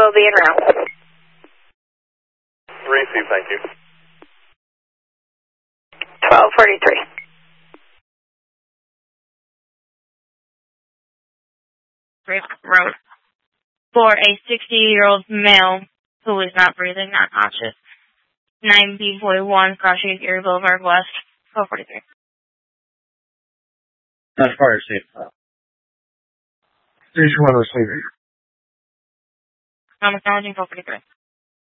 will be en route. Receive, thank you. 1243. Road. For a 60-year-old male who is not breathing, not conscious. 9B41, crossing Erie Boulevard West, 1243. That's fire safe. Station 1 receiving. I'm acknowledging 1243.